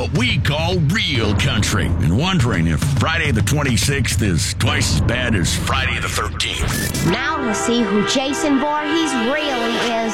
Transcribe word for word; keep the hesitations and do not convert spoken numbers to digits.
what we call real country, and wondering if Friday the twenty-sixth is twice as bad as Friday the thirteenth. Now to see who Jason Voorhees really is.